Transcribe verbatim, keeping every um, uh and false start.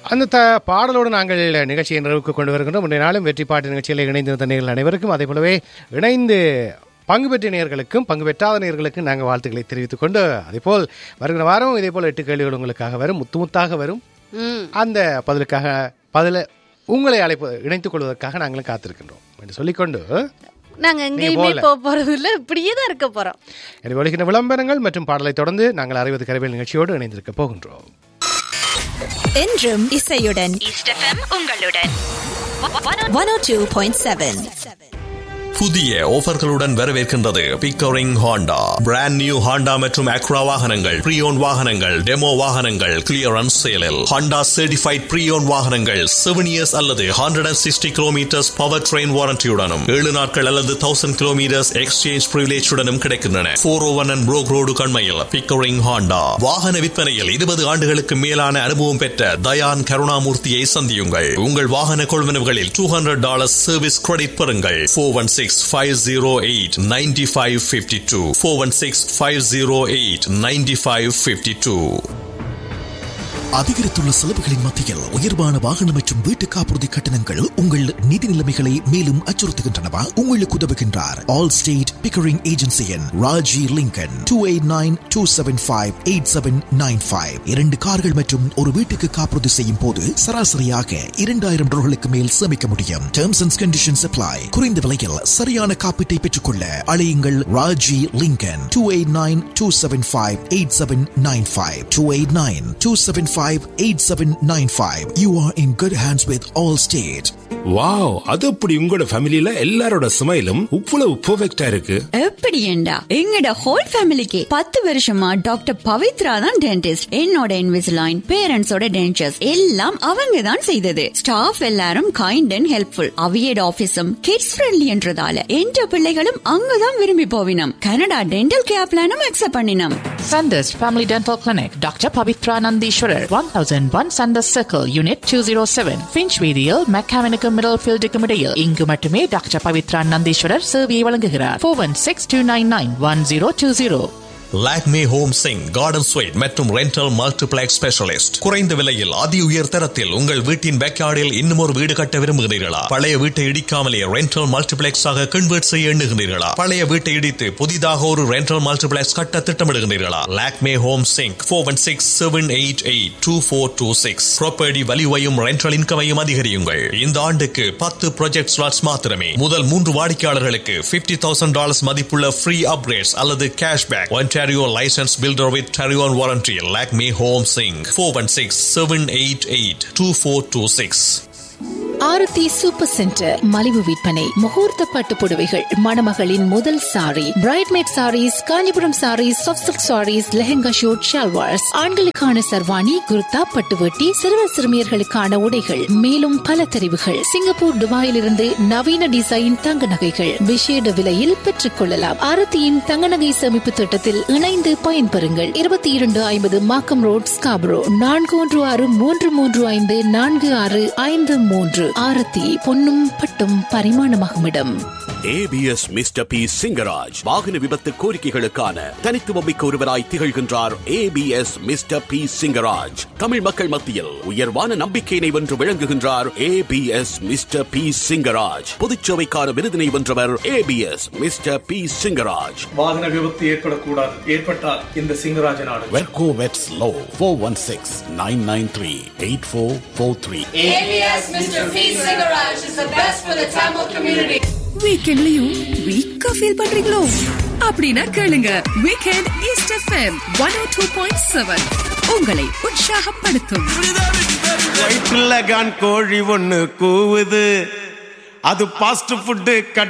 அந்த த பாடலோடு நாங்கள் நிகழ்ச்சியை நிறைவுக்கு கொண்டு வருகின்றோம். முன்றைய நாளும் வெற்றி பாட்டு நிகழ்ச்சியில் இணைந்திருந்த நேயர்கள் அனைவருக்கும் அதே போலவே இணைந்து பங்கு பெற்ற நேயர்களுக்கும் பங்கு பெற்றாத நேயர்களுக்கும் நாங்கள் வாழ்த்துக்களை தெரிவித்துக் கொண்டு அதேபோல் வருகிற வாரம் இதே போல் எட்டு கேள்விகள் உங்களுக்காக வரும், முத்து முத்தாக வரும். அந்த பதிலுக்காக பதில உங்களை அழைப்பு இணைத்துக் கொள்வதற்காக நாங்களும் காத்திருக்கின்றோம் என்று சொல்லிக்கொண்டு நாங்க எங்கேயுமே போக போறது இல்லை, இப்படியே தான் இருக்க போறோம். எனவே ஒலிக்கின்ற விளம்பரங்கள் மற்றும் பாடலை தொடர்ந்து நாங்கள் அறிவது கரைவேல் நிகழ்ச்சியோடு இணைந்திருக்க போகின்றோம். என்றும் இசையுடன் உங்களுடன் one oh two point seven. புதிய ஆஃபர்களுடன் வரவேற்கின்றது Pickering Honda. Brand new Honda மற்றும் அக்ரா வாகனங்கள், ப்ரீயோன் வாகனங்கள், டெமோ வாகனங்கள் கிளியரன்ஸ் சேலில். ஹாண்டா சர்டிஃபைட் ப்ரீயோன் வாகனங்கள் செவன் இயர்ஸ் அல்லது hundred and sixty kilometres power train வாரண்டியுடனும் ஏழு நாட்கள் அல்லது தௌசண்ட் கிலோமீட்டர்ஸ் எக்ஸ்சேஞ்ச் பிரிவிலேஜுடனும் கிடைக்கின்றன. போர் ஓ one and Broek road கண்மையில் Pickering Honda. வாகன விற்பனையில் இருபது ஆண்டுகளுக்கு மேலான அனுபவம் பெற்ற தயான் கருணாமூர்த்தியை சந்தியுங்கள். உங்கள் வாகன கொள்வனவுகளில் two hundred dollars service credit பெறுங்கள். Four one six five oh eight nine five five two four one six five oh eight nine five five two. அதிகரித்துள்ள செலவுகளின் மத்தியில் உயர்வான வாகனம் மற்றும் வீட்டு காப்புறுதி கட்டணங்கள் உங்கள் நிதி நிலைமைகளை மேலும் அச்சுறுத்துகின்றனவா? உங்களுக்கு உதவுகின்றார் all state Pickering ஏஜென்சியின் Raji Lincoln. Two eight nine two seven five eight seven nine five. இரண்டு கார்கள் மற்றும் ஒரு வீட்டுக்கு காப்புறுதி செய்யும் போது சராசரியாக இரண்டாயிரம் டாலர்களுக்கு மேல் சேமிக்க முடியும். Terms and conditions apply. குறைந்த விலையில் சரியான காப்பீட்டை பெற்றுக்கொள்ள அழையுங்கள் Raji Lincoln. Two eight nine two seven five eight seven nine five. Two eight nine two seven ஃபைve eight seven nine five. You are in good hands with Allstate. Wow, அது அப்படி உங்களோட ஃபேமிலில எல்லாரோட ஸ்மைலும் இவ்வளவு பெர்ஃபெக்ட்டா இருக்கு. எப்படி ஏண்டா எங்கட ஹோல் ஃபேமிலிக்கு பத்து வருஷமா டாக்டர் பவித்ரா தான் டென்டிஸ்ட். என்னோட இன்விசிலைன், பேரண்ட்ஸோட டென்டர்ஸ் எல்லாம் அவங்க தான் செய்தது. ஸ்டாஃப் எல்லாரும் kind and helpful. அவியட் ஆபீஸும் kids friendly என்றதால என்ற பிள்ளைகளும் அங்கதான் விரும்பி போவினம். கனடா டென்டல் கேர் பிளானும் அக்செப்ட் பண்ணினோம். Sanders Family Dental Clinic, Doctor Pavitra Nandishwarar, one thousand one Sanders Circle, Unit two oh seven, Finchweedial, Mechanical Middlefield Comedial. இங்கு மட்டுமே டாக்டர் பவித்ரா நந்தீஸ்வரர் சேவையை வழங்குகிறார். four one six two nine nine one zero two zero. Lakme home Singh garden sweet மற்றும் rental multiplex specialist. குறைந்த விலையில் அதி உயர் தரத்தில் உங்கள் வீட்டின் பேக்யார்டில் இன்னும் ஒரு வீடு கட்ட விரும்புகிறீர்களா? பழைய வீட்டை இடிக்காமலே ரெண்டல் மல்டிப்ளெக்ஸ் ஆக கன்வெர்ட் செய்ய எண்ணுகிறீர்களா? பழைய வீட்டை இடித்து புதிதாக ஒரு ரெண்டல் மல்டிப்ளெக்ஸ் கட்ட திட்டமிடுகிறீர்களா? Lakme home Singh four one six seven eight eight two four two six. Property வேல்யூவையும் rental இன்கமையும் அதிகரியுங்கள். இந்த ஆண்டுக்கு பத்து ப்ராஜெக்ட் ஸ்லாட்ஸ் மாத்திரமே. முதல் மூன்று வாடிக்கையாளர்களுக்கு பிப்டி தௌசண்ட் டாலர்ஸ் மதிப்புள்ள ஃப்ரீ அப்கிரேட்ஸ் அல்லது cashback. Ontario licensed builder with Tarion warranty. Lakme Home Singh four one six seven eight eight two four two six. Aarti super centre மலிவு விற்பனை. முகூர்த்த பட்டு புடவைகள், மணமகளின் முதல் sorry, பிரைட்மேட் saris, Kanchipuram saris, soft silk saris, lehenga shoot, shalwars, ஆண்களுக்கான சர்வாணி, குர்தா, பட்டுவட்டி, சிறுவர் சிறுமியர்களுக்கான உடைகள், மேலும் பல தெரிவுகள். சிங்கப்பூர், துபாயிலிருந்து நவீன டிசைன் தங்க நகைகள் விசேட விலையில் பெற்றுக் கொள்ளலாம். ஆரத்தியின் தங்க நகை சேமிப்பு திட்டத்தில் இணைந்து பயன்பெறுங்கள். இருபத்தி இரண்டு ஐம்பது மாக்கம் ரோட், ஸ்காபரோ. நான்கு ஒன்று ஆறு மூன்று மூன்று ஐந்து நான்கு ஆறு ஐந்து மூன்று. ஆரத்தி பொன்னும் பட்டும் பரிமாணமாகும் இடம். ஏபிஎஸ் மிஸ்டர் பி சிங்கராஜ் வாகன விபத்து கோரிக்கைகளுக்கான தனித்துவமிக்க ஒருவராய் திகழ்கின்றார். ABS mister B Singaraj Tamil மக்கள் மத்தியில் உயர்வான நம்பிக்கையினை வென்று விளங்குகின்றார். ஏபிஎஸ் மிஸ்டர் பி சிங்கராஜ் பொதுச்சேவைக்கான விருதினை வென்றவர். ABS mister B Singaraj. வாகன விபத்து ஏற்படக்கூடாது, ஏற்பட்டால் இந்த சிங்கராஜ் நாடு. வெர்கோ வெட்ஸ் low four one six nine nine three eight four four three. ABS mister B Singaraj is the best for the Tamil community. வீக்கெண்ட்லயும் வீக்கா ஃபீல் பண்றீங்களோ? அப்படின்னா கேளுங்க weekend east FM one oh two point seven. உங்களை உற்சாகப்படுத்தும். வயிற்றுல கான் கோழி ஒண்ணு கூவுது, அது பாஸ்ட் ஃபுட்